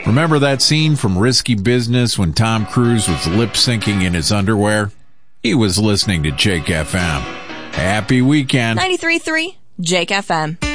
Remember that scene from Risky Business when Tom Cruise was lip-syncing in his underwear? He was listening to Jake FM. Happy weekend. 93.3 Jake FM.